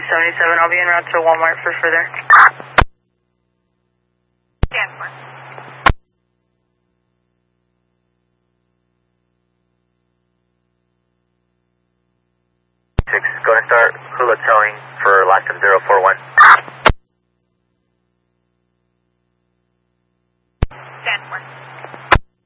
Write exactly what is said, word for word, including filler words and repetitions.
seventy-seven, I'll be en route to Walmart for further. Stand for. Six, go ahead and start Hula towing for Lactum zero four one.